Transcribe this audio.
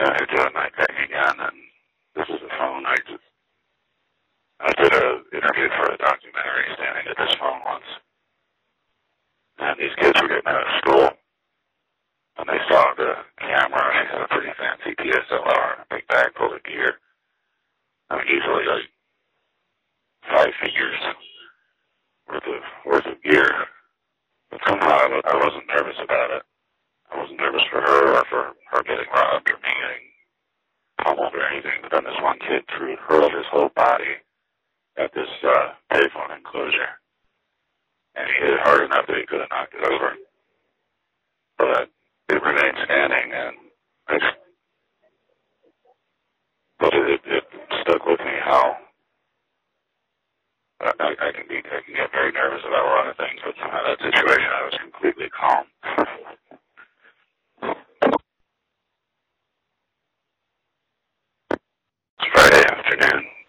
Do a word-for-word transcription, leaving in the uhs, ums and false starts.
down here doing my thing again, and this is the phone. I just, I did an interview for a documentary standing at this phone once, and these kids were getting out of school, and they saw the camera. She had a pretty fancy D S L R, a big bag full of gear. I mean, easily like five figures worth of worth of gear. But somehow I, I wasn't nervous about it. I wasn't nervous for her or for her getting robbed or me getting pummeled or anything. But then this one kid threw hurled his whole body at this uh, payphone enclosure, and he hit it hard enough that he could have knocked it over. But it remained standing, and I, but it, it, it stuck with me how I, I can be I can get very nervous about a lot of things, but somehow that situation I was completely calm. It's Friday afternoon.